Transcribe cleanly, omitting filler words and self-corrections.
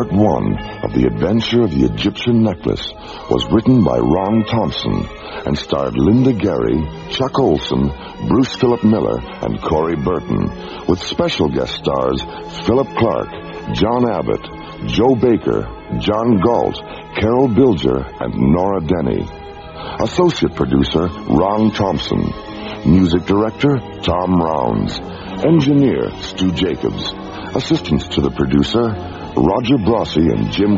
Part 1 of The Adventure of the Egyptian Necklace was written by Ron Thompson and starred Linda Gary, Chuck Olson, Bruce Philip Miller, and Corey Burton, with special guest stars Philip Clark, John Abbott, Joe Baker, John Galt, Carol Bilger, and Nora Denny. Associate producer Ron Thompson. Music director Tom Rounds. Engineer Stu Jacobs. Assistants to the producer Roger Brossi and Jim